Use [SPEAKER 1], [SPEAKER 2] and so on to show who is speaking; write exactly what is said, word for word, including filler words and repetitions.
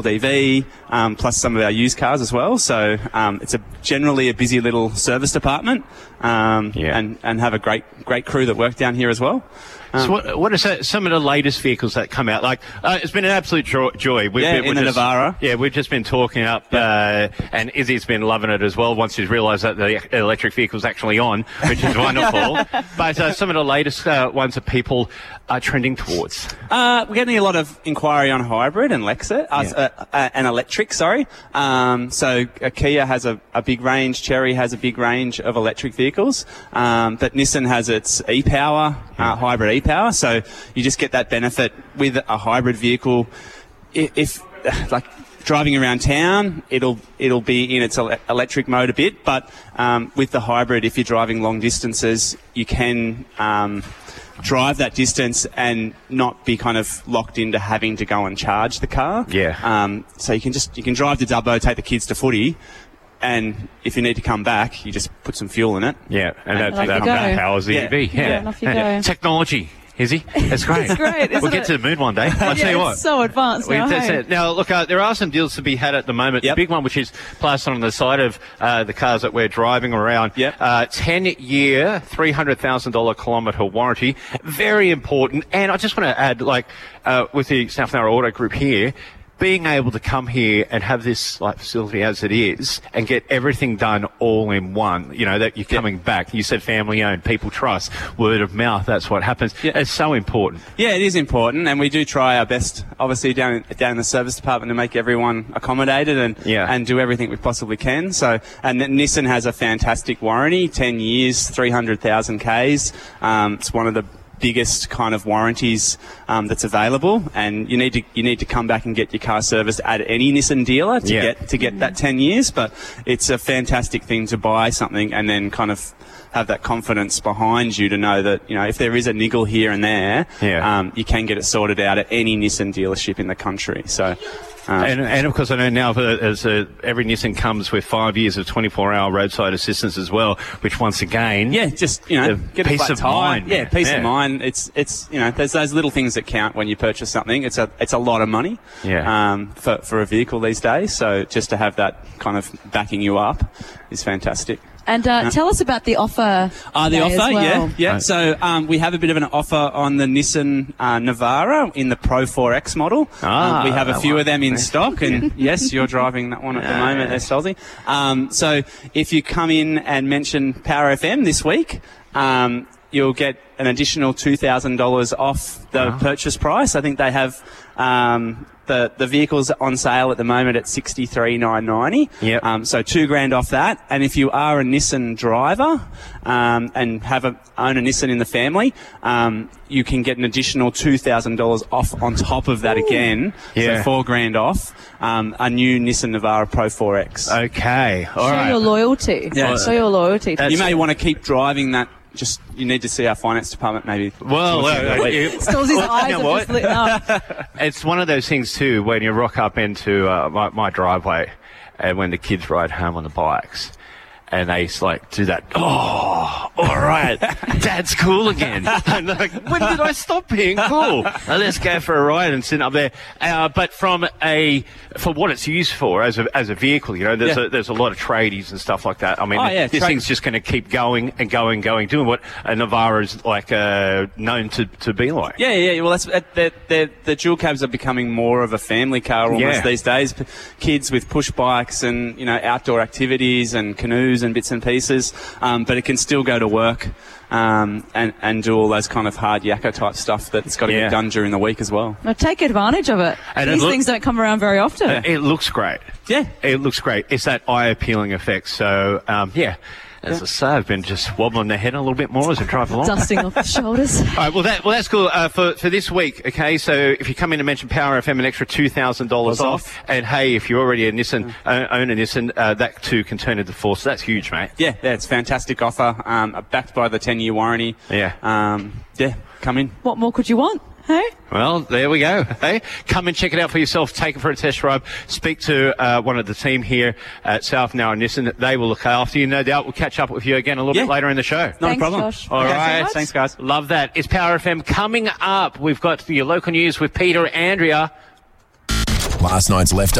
[SPEAKER 1] D V, um, plus some of our used cars as well. So um, it's a generally a busy little service department, um,
[SPEAKER 2] yeah.
[SPEAKER 1] and, and have a great great crew that work down here as well. Um,
[SPEAKER 2] so what, what are so, some of the latest vehicles that come out? Like, uh, it's been an absolute jo- joy. We've
[SPEAKER 1] yeah,
[SPEAKER 2] been,
[SPEAKER 1] in the
[SPEAKER 2] just,
[SPEAKER 1] Navara.
[SPEAKER 2] Yeah, we've just been talking up, uh, and Izzy's been loving it as well once she's realised that the electric vehicle's actually on, which is wonderful. But uh, some of the latest uh, ones that people are trending towards.
[SPEAKER 1] Uh, we're getting a lot of inquiry on hybrid and Lexus, uh,
[SPEAKER 2] Yeah.
[SPEAKER 1] uh, uh, and electric, sorry. Um, so uh, Kia has a, a big range, Chery has a big range of electric vehicles, um, but Nissan has its e-power, uh, hybrid e-power, so you just get that benefit with a hybrid vehicle. If, if like, driving around town, it'll it'll be in its ele- electric mode a bit, but um, with the hybrid, if you're driving long distances, you can um, drive that distance and not be kind of locked into having to go and charge the car.
[SPEAKER 2] Yeah.
[SPEAKER 1] Um, so you can just you can drive to Dubbo, take the kids to footy, and if you need to come back, you just put some fuel in it.
[SPEAKER 2] Yeah, and that,
[SPEAKER 3] off
[SPEAKER 2] that,
[SPEAKER 3] you go.
[SPEAKER 2] that powers the
[SPEAKER 1] Yeah.
[SPEAKER 2] E V. Yeah.
[SPEAKER 3] Yeah, and off you go.
[SPEAKER 2] Technology. Izzy, that's great.
[SPEAKER 3] It's great, isn't
[SPEAKER 2] We'll get
[SPEAKER 3] it?
[SPEAKER 2] to the moon one day. I'll
[SPEAKER 3] yeah,
[SPEAKER 2] tell you what.
[SPEAKER 3] it's so advanced
[SPEAKER 2] We-
[SPEAKER 3] now.
[SPEAKER 2] that's
[SPEAKER 3] hey?
[SPEAKER 2] it. Now, look, uh, there are some deals to be had at the moment.
[SPEAKER 1] Yep.
[SPEAKER 2] The big one, which is plastered on the side of uh, the cars that we're driving around,
[SPEAKER 1] Yep.
[SPEAKER 2] uh, ten-year, three hundred thousand dollars kilometre warranty. Very important. And I just want to add, like, uh, with the South Narrow Auto Group here, being able to come here and have this like facility as it is and get everything done all in one, you know, that you're coming back. You said family owned, people trust, word of mouth, that's what happens.
[SPEAKER 1] Yeah.
[SPEAKER 2] It's so important.
[SPEAKER 1] Yeah, it is important, and we do try our best, obviously, down down in the service department to make everyone accommodated and
[SPEAKER 2] Yeah.
[SPEAKER 1] and do everything we possibly can. So, and then Nissan has a fantastic warranty, ten years, three hundred thousand Ks. Um, it's one of the biggest kind of warranties um, that's available, and you need to you need to come back and get your car serviced at any Nissan dealer to
[SPEAKER 2] Yeah.
[SPEAKER 1] get to get that ten years. But it's a fantastic thing to buy something and then kind of have that confidence behind you to know that, you know, if there is a niggle here and there,
[SPEAKER 2] Yeah.
[SPEAKER 1] um, you can get it sorted out at any Nissan dealership in the country. So. Um,
[SPEAKER 2] And, and of course, I know now uh, as uh, every Nissan comes with five years of twenty-four hour roadside assistance as well, which once again,
[SPEAKER 1] Yeah, just, you know,
[SPEAKER 2] The
[SPEAKER 1] get a
[SPEAKER 2] peace
[SPEAKER 1] flat
[SPEAKER 2] of
[SPEAKER 1] tire.
[SPEAKER 2] mind,
[SPEAKER 1] Yeah,
[SPEAKER 2] man.
[SPEAKER 1] peace
[SPEAKER 2] Yeah.
[SPEAKER 1] of mind. It's, it's, you know, there's those little things that count when you purchase something. It's a, it's a lot of money.
[SPEAKER 2] Yeah.
[SPEAKER 1] Um, for, for a vehicle these days. So just to have that kind of backing you up is fantastic.
[SPEAKER 3] And uh, tell us about the offer.
[SPEAKER 1] Uh, the
[SPEAKER 3] day
[SPEAKER 1] offer,
[SPEAKER 3] as well.
[SPEAKER 1] yeah, yeah.
[SPEAKER 2] Right.
[SPEAKER 1] So um, we have a bit of an offer on the Nissan uh, Navara in the Pro four X model.
[SPEAKER 2] Ah,
[SPEAKER 1] um, we have a
[SPEAKER 2] that
[SPEAKER 1] few
[SPEAKER 2] one.
[SPEAKER 1] of them in stock, and yes, you're driving that one at the moment, there, Stolzy. Um, so if you come in and mention Power F M this week, um, you'll get an additional two thousand dollars off the
[SPEAKER 2] Wow.
[SPEAKER 1] purchase price. I think they have um, the the vehicles on sale at the moment at sixty-three thousand nine hundred ninety.
[SPEAKER 2] Yep.
[SPEAKER 1] Um, so two grand off that. And if you are a Nissan driver um, and have a own a Nissan in the family, um, you can get an additional two thousand dollars off on top of that again.
[SPEAKER 2] Yeah.
[SPEAKER 1] So four grand off um, a new Nissan Navara Pro four X.
[SPEAKER 2] okay, all
[SPEAKER 3] Show
[SPEAKER 2] right.
[SPEAKER 3] your loyalty.
[SPEAKER 1] Yeah.
[SPEAKER 3] Show your loyalty.
[SPEAKER 1] You may want to keep driving that. Just you need to see our finance department maybe.
[SPEAKER 2] Well, uh, you-
[SPEAKER 3] Stolzy's
[SPEAKER 2] well,
[SPEAKER 3] eyes
[SPEAKER 2] you know
[SPEAKER 3] have
[SPEAKER 2] what?
[SPEAKER 3] just lit up.
[SPEAKER 2] It's one of those things too when you rock up into uh, my, my driveway and when the kids ride home on the bikes and they like do that, oh, all right, Dad's cool again. And they're like, when did I stop being cool? Now let's go for a ride and sit up there. Uh, but from a, for what it's used for as a, as a vehicle, you know, there's,
[SPEAKER 1] Yeah.
[SPEAKER 2] a, there's a lot of tradies and stuff like that. I mean,
[SPEAKER 1] Oh, yeah,
[SPEAKER 2] this
[SPEAKER 1] trade-
[SPEAKER 2] thing's just going to keep going and going and going, doing what a Navara is like, uh, known to, to be like.
[SPEAKER 1] Yeah, yeah. Well, that's uh, the the the dual cabs are becoming more of a family car almost
[SPEAKER 2] Yeah.
[SPEAKER 1] these days. P- Kids with push bikes and you know outdoor activities and canoes and bits and pieces, um, but it can still go to work um, and and do all those kind of hard yakka type stuff that's got to
[SPEAKER 2] Yeah.
[SPEAKER 1] get done during the week as well.
[SPEAKER 3] Now take advantage of it.
[SPEAKER 2] And it
[SPEAKER 3] These
[SPEAKER 2] look-
[SPEAKER 3] things don't come around very often.
[SPEAKER 2] Uh, It looks great.
[SPEAKER 1] Yeah.
[SPEAKER 2] It looks great. It's that eye-appealing effect. So, um, yeah, as I say, I've been just wobbling the head a little bit more as I drive along.
[SPEAKER 3] Dusting off the shoulders.
[SPEAKER 2] All right, well, that, well, that's cool uh, for, for this week, okay? So if you come in and mention Power F M, an extra two thousand dollars
[SPEAKER 1] Dollars
[SPEAKER 2] off.
[SPEAKER 1] off.
[SPEAKER 2] And, hey, if you're already a Nissan, uh, own a Nissan, uh, that too can turn into four. So that's huge, mate.
[SPEAKER 1] Yeah, yeah, it's a fantastic offer, um, backed by the ten-year warranty.
[SPEAKER 2] Yeah.
[SPEAKER 1] Um, yeah, come in.
[SPEAKER 3] What more could you want? Hey?
[SPEAKER 2] Well, there we go. Hey, come and check it out for yourself. Take it for a test drive. Speak to uh, one of the team here at South Narrow Nissan. They will look after you, no doubt. We'll catch up with you again a little
[SPEAKER 1] Yeah.
[SPEAKER 2] bit later in the show.
[SPEAKER 1] Not
[SPEAKER 3] Thanks,
[SPEAKER 1] a problem.
[SPEAKER 3] Josh.
[SPEAKER 2] All
[SPEAKER 3] Thanks so
[SPEAKER 2] right.
[SPEAKER 3] much.
[SPEAKER 1] Thanks, guys.
[SPEAKER 2] Love that. It's Power F M coming up. We've got your local news with Peter and Andrea.
[SPEAKER 4] Last night's leftovers.